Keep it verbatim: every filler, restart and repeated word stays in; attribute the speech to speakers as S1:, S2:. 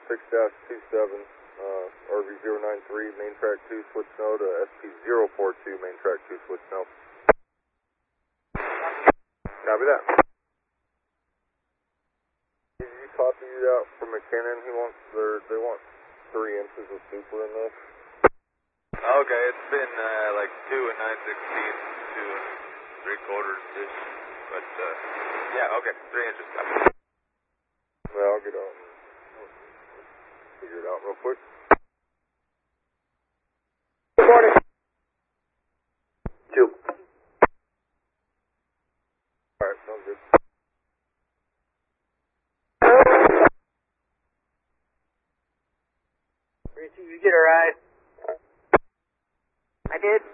S1: six dash two seven, uh, R V zero nine three, main track two, switch no to S P zero four two, main track two, switch no. Copy that. Did you copy that from McKinnon? He wants their, they want three inches of super in this.
S2: Okay, it's been uh, like two and nine sixteenths, two and three quarters ish, but uh, yeah, okay, three inches.
S1: Well, I'll get out and figure it out real quick.
S3: Recording. Two.
S1: Alright, sounds good.
S3: Richie, you get a ride?
S4: I did.